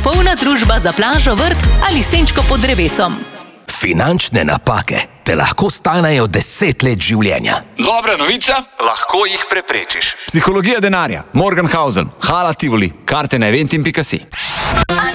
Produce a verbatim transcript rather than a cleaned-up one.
popolna družba za plažo, vrt ali senčko pod drevesom. Finančne napake te lahko stanejo deset let življenja. Dobra novica? Lahko jih preprečiš. Psihologija denarja. Morgenhausen, Hala Tivoli, karte na eventim pika si.